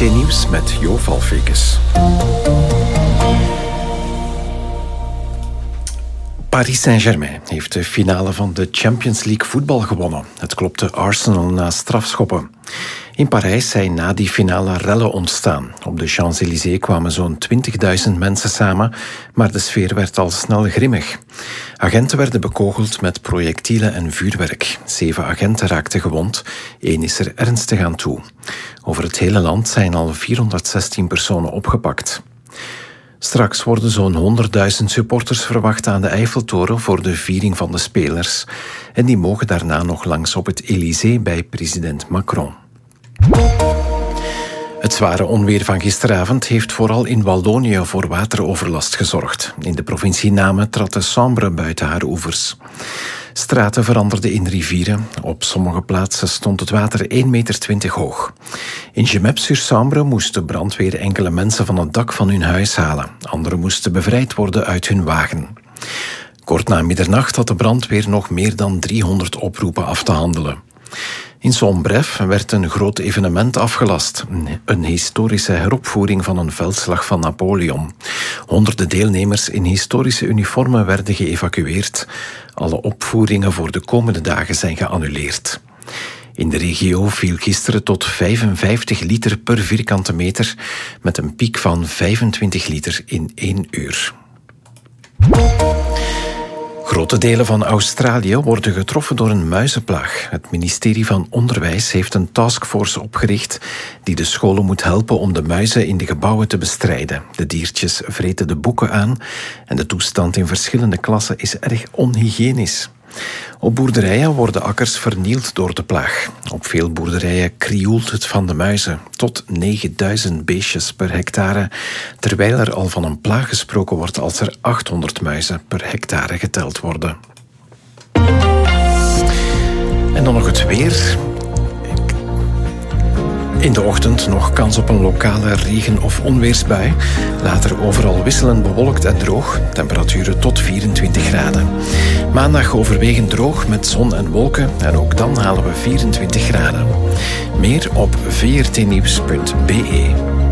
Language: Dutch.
VRT-nieuws met Jo Valfekes. Paris Saint-Germain heeft de finale van de Champions League voetbal gewonnen. Het klopte Arsenal na strafschoppen. In Parijs zijn na die finale rellen ontstaan. Op de Champs-Élysées kwamen zo'n 20.000 mensen samen, maar de sfeer werd al snel grimmig. Agenten werden bekogeld met projectielen en vuurwerk. 7 agenten raakten gewond, 1 is er ernstig aan toe. Over het hele land zijn al 416 personen opgepakt. Straks worden zo'n 100.000 supporters verwacht aan de Eiffeltoren voor de viering van de spelers. En die mogen daarna nog langs op het Élysée bij president Macron. Het zware onweer van gisteravond heeft vooral in Wallonië voor wateroverlast gezorgd. In de provincie Namen trad de Sambre buiten haar oevers. Straten veranderden in rivieren. Op sommige plaatsen stond het water 1,20 meter hoog. In Gemep-sur-Sambre moest de brandweer enkele mensen van het dak van hun huis halen. Anderen moesten bevrijd worden uit hun wagen. Kort na middernacht had de brandweer nog meer dan 300 oproepen af te handelen. In Sombref werd een groot evenement afgelast. Een historische heropvoering van een veldslag van Napoleon. Honderden deelnemers in historische uniformen werden geëvacueerd. Alle opvoeringen voor de komende dagen zijn geannuleerd. In de regio viel gisteren tot 55 liter per vierkante meter, met een piek van 25 liter in 1 uur. Grote delen van Australië worden getroffen door een muizenplaag. Het ministerie van Onderwijs heeft een taskforce opgericht die de scholen moet helpen om de muizen in de gebouwen te bestrijden. De diertjes vreten de boeken aan en de toestand in verschillende klassen is erg onhygiënisch. Op boerderijen worden akkers vernield door de plaag. Op veel boerderijen krioelt het van de muizen. Tot 9000 beestjes per hectare, terwijl er al van een plaag gesproken wordt als er 800 muizen per hectare geteld worden. En dan nog het weer. In de ochtend nog kans op een lokale regen- of onweersbui. Later overal wisselend bewolkt en droog. Temperaturen tot 24 graden. Maandag overwegend droog met zon en wolken. En ook dan halen we 24 graden. Meer op vrtnieuws.be.